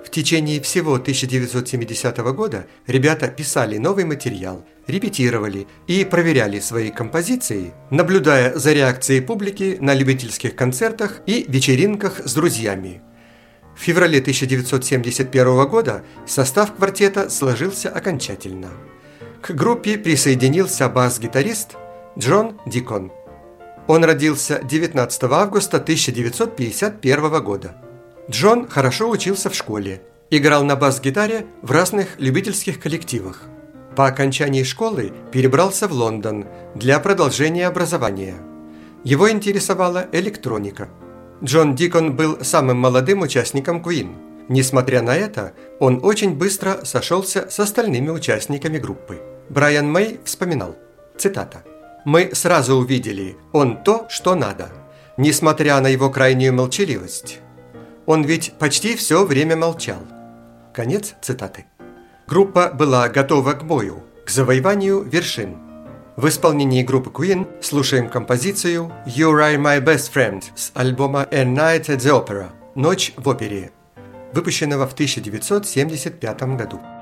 В течение всего 1970 года ребята писали новый материал, репетировали и проверяли свои композиции, наблюдая за реакцией публики на любительских концертах и вечеринках с друзьями. В феврале 1971 года состав квартета сложился окончательно. К группе присоединился бас-гитарист Джон Дикон. Он родился 19 августа 1951 года. Джон хорошо учился в школе, играл на бас-гитаре в разных любительских коллективах. По окончании школы перебрался в Лондон для продолжения образования. Его интересовала электроника. Джон Дикон был самым молодым участником Queen. Несмотря на это, он очень быстро сошелся с остальными участниками группы. Брайан Мэй вспоминал, цитата: «Мы сразу увидели, он то, что надо, несмотря на его крайнюю молчаливость. Он ведь почти все время молчал». Конец цитаты. Группа была готова к бою, к завоеванию вершин. В исполнении группы Queen слушаем композицию «You Are My Best Friend» с альбома «A Night at the Opera» – «Ночь в опере», выпущенного в 1975 году.